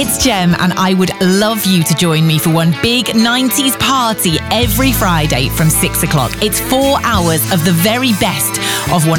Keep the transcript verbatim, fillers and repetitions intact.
it's Gem, and I would love you to join me for one big nineties party every Friday from six o'clock. It's four hours of the very best of one